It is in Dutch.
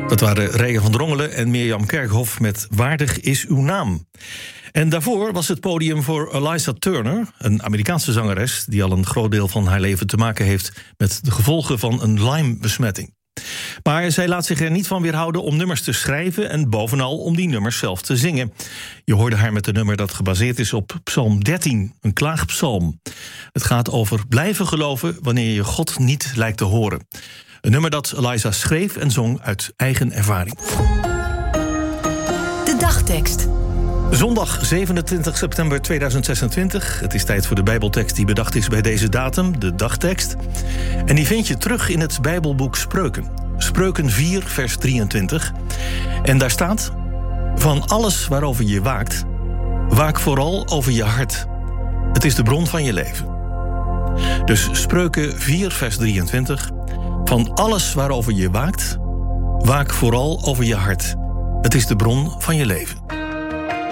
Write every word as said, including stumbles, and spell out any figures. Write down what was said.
Dat waren Regan van Drongelen en Mirjam Kerkhoff met Waardig is uw naam. En daarvoor was het podium voor Eliza Turner, een Amerikaanse zangeres die al een groot deel van haar leven te maken heeft met de gevolgen van een Lyme-besmetting. Maar zij laat zich er niet van weerhouden om nummers te schrijven en bovenal om die nummers zelf te zingen. Je hoorde haar met een nummer dat gebaseerd is op Psalm dertien, een klaagpsalm. Het gaat over blijven geloven wanneer je God niet lijkt te horen. Een nummer dat Eliza schreef en zong uit eigen ervaring. De dagtekst. Zondag zevenentwintig september tweeduizend zesentwintig. Het is tijd voor de Bijbeltekst die bedacht is bij deze datum, de dagtekst. En die vind je terug in het Bijbelboek Spreuken. Spreuken vier, vers drieëntwintig. En daar staat: van alles waarover je waakt, waak vooral over je hart. Het is de bron van je leven. Dus Spreuken vier, vers drieëntwintig. Van alles waarover je waakt, waak vooral over je hart. Het is de bron van je leven.